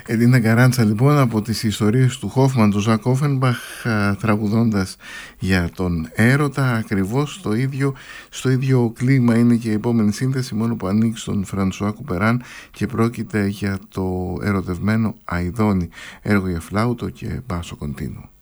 Ελίνα Καράντσα λοιπόν από τις ιστορίες του Χόφμαν, του Ζακ Όφενμπαχ, τραγουδώντας για τον έρωτα. Ακριβώς στο ίδιο κλίμα είναι και η επόμενη σύνθεση, μόνο που ανήκει στον Φρανσουά Κουπεράν και πρόκειται για το ερωτευμένο Αηδόνι, έργο για φλάουτο και μπάσο κοντίνου.